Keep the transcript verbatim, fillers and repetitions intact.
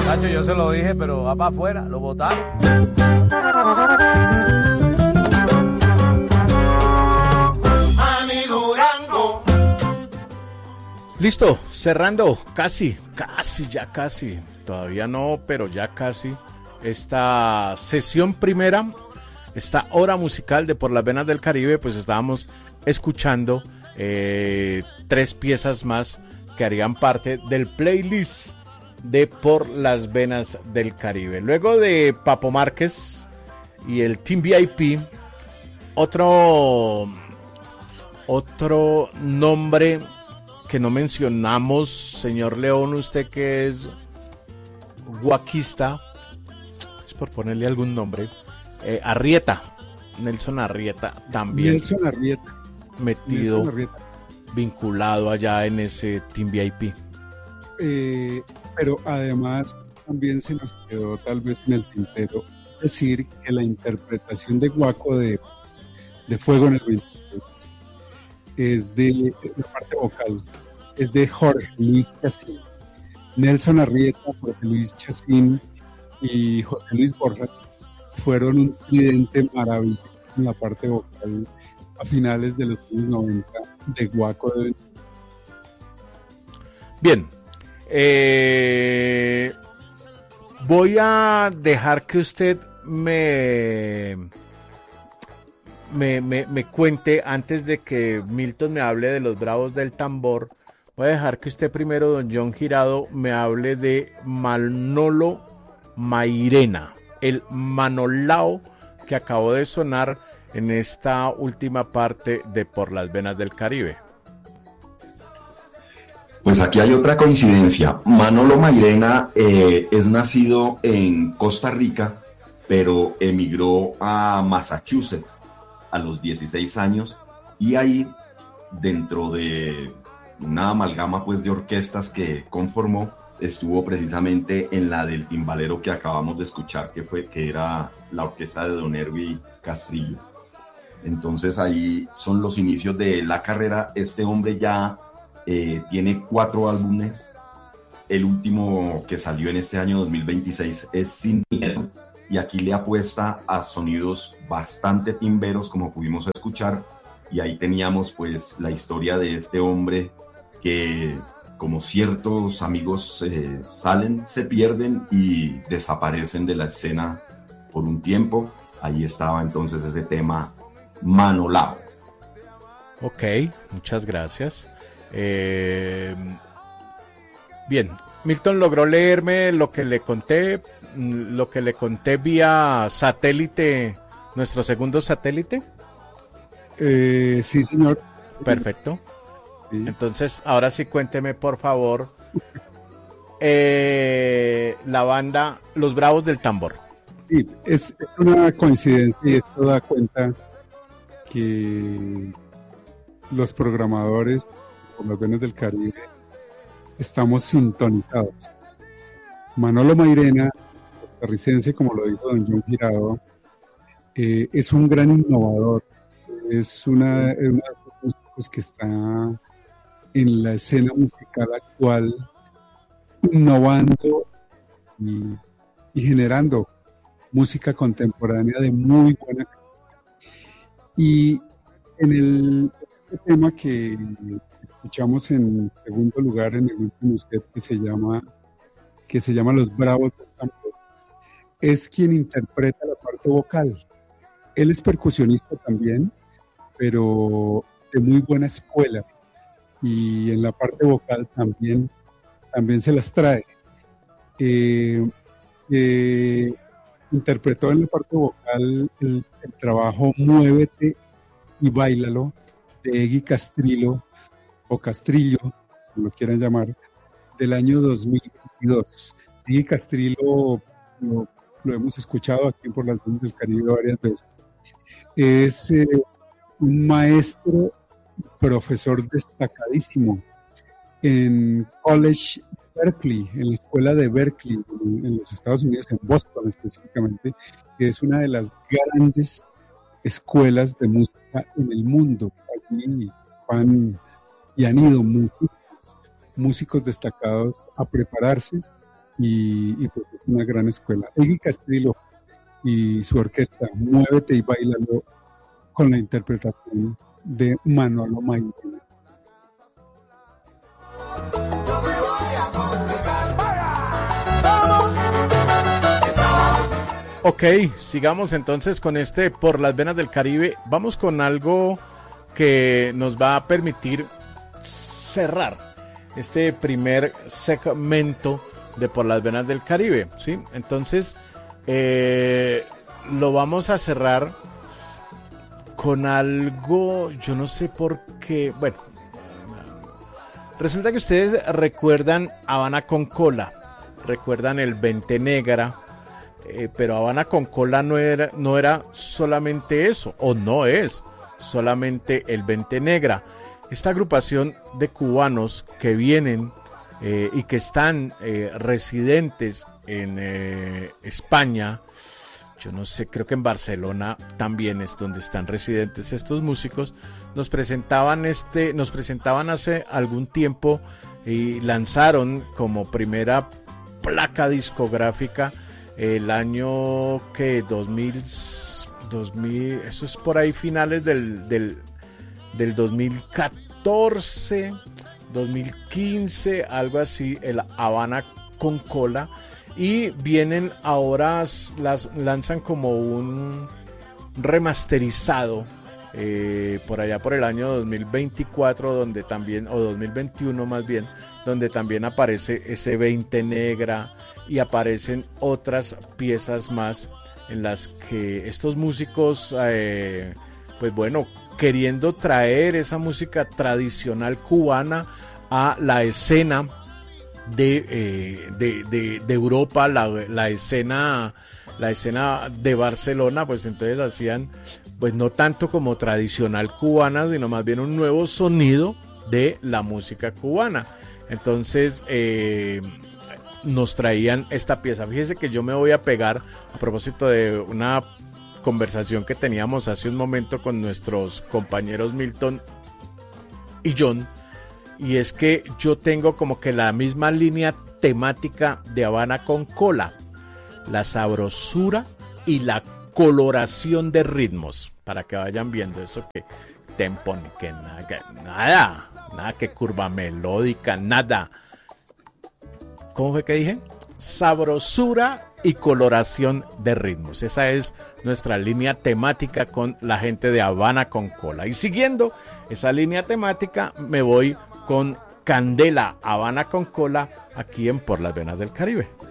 Nacho, yo se lo dije, pero va para afuera, lo botaron. Listo, cerrando, casi, casi, ya casi, todavía no, pero ya casi, esta sesión primera, esta hora musical de Por las Venas del Caribe, pues estábamos escuchando eh, tres piezas más que harían parte del playlist de Por las Venas del Caribe. Luego de Papo Márquez y el Team V I P, otro, otro nombre que no mencionamos, señor León, usted que es guaquista, es por ponerle algún nombre, eh, Arrieta, Nelson Arrieta también. Nelson Arrieta. Metido, Nelson Arrieta. Vinculado allá en ese Team V I P. Eh, pero además también se nos quedó tal vez en el tintero decir que la interpretación de Guaco de, de Fuego en el veintitrés es de la parte vocal, es de Jorge Luis Chacín. Nelson Arrieta, Jorge Luis Chacín y José Luis Borjas fueron un tridente maravilloso en la parte vocal a finales de los años noventa de Guaco de... Bien, eh, voy a dejar que usted me... Me, me, me cuente, antes de que Milton me hable de los Bravos del Tambor, voy a dejar que usted primero, don John Girado, me hable de Manolo Mairena, el Manolao que acabó de sonar en esta última parte de Por las Venas del Caribe. Pues aquí hay otra coincidencia. Manolo Mairena eh, es nacido en Costa Rica, pero emigró a Massachusetts a los dieciséis años, y ahí, dentro de una amalgama pues de orquestas que conformó, estuvo precisamente en la del timbalero que acabamos de escuchar, que fue que era la orquesta de Don Erwin Castrillo. Entonces ahí son los inicios de la carrera. Este hombre ya eh, tiene cuatro álbumes. El último que salió en este año dos mil veintiséis es Sin Miedo, y aquí le apuesta a sonidos bastante timberos, como pudimos escuchar, y ahí teníamos pues la historia de este hombre que, como ciertos amigos eh, salen, se pierden y desaparecen de la escena por un tiempo. Ahí estaba entonces ese tema Manolao. Ok, muchas gracias. Eh, bien, Milton logró leerme lo que le conté, lo que le conté vía satélite, nuestro segundo satélite. Eh, sí, señor. Perfecto. Sí. Entonces, ahora sí cuénteme, por favor, eh, la banda Los Bravos del Tambor. Sí, es, es una coincidencia, y esto da cuenta que los programadores por las Venas del Caribe estamos sintonizados. Manolo Mairena, costarricense, como lo dijo don John Girado, eh, es un gran innovador, es una, es uno de los músicos que está en la escena musical actual, innovando y, y generando música contemporánea de muy buena calidad. Y en el este tema que escuchamos en segundo lugar en el último set, que se llama que se llama Los Bravos del Tambor, es quien interpreta la parte vocal. Él es percusionista también, pero de muy buena escuela, y en la parte vocal también, también se las trae. Eh, eh, interpretó en la parte vocal el, el trabajo Muévete y Báilalo de Egui Castrillo, o Castrillo, como lo quieran llamar, del año dos mil veintidós. Egui Castrillo lo, lo hemos escuchado aquí por las Venas del Caribe varias veces. Es eh, un maestro, profesor destacadísimo en College Berkeley, en la escuela de Berkeley, en, en los Estados Unidos, en Boston específicamente, que es una de las grandes escuelas de música en el mundo. Allí van y han ido muchos músicos destacados a prepararse y, y pues es una gran escuela. Egui Castrillo y su orquesta, Muévete y Bailalo, con la interpretación de Manolo Maidena. Ok, sigamos entonces con este Por las Venas del Caribe. Vamos con algo que nos va a permitir cerrar este primer segmento de Por las Venas del Caribe, ¿sí? Entonces, eh, lo vamos a cerrar con algo, yo no sé por qué, bueno, resulta que ustedes recuerdan Habana con Cola, recuerdan el Vente Negra, eh, pero Habana con Cola no era, no era solamente eso, o no es solamente el Vente Negra. Esta agrupación de cubanos que vienen eh, y que están eh, residentes en eh, España, yo no sé, creo que en Barcelona también es donde están residentes estos músicos, nos presentaban este, nos presentaban hace algún tiempo y lanzaron como primera placa discográfica el año que dos mil, dos mil, eso es por ahí finales del, del, del dos mil catorce, dos mil quince, algo así, el Habana con Cola. Y vienen ahora, las lanzan como un remasterizado eh, por allá por el año dos mil veinticuatro, donde también, o dos mil veintiuno más bien, donde también aparece ese Vente Negra y aparecen otras piezas más en las que estos músicos, eh, pues bueno, queriendo traer esa música tradicional cubana a la escena De, eh, de, de, de Europa, la, la escena la escena de Barcelona, pues entonces hacían pues no tanto como tradicional cubana, sino más bien un nuevo sonido de la música cubana. Entonces eh, nos traían esta pieza. Fíjese que yo me voy a pegar a propósito de una conversación que teníamos hace un momento con nuestros compañeros Milton y John. Y es que yo tengo como que la misma línea temática de Habana con Cola, la sabrosura y la coloración de ritmos, para que vayan viendo eso, que tempo, ni que nada, que nada, nada que curva melódica, nada. ¿Cómo fue que dije? Sabrosura y coloración de ritmos. Esa es nuestra línea temática con la gente de Habana con Cola. Y siguiendo esa línea temática, me voy con Candela, Habana con Cola, aquí en Por las Venas del Caribe.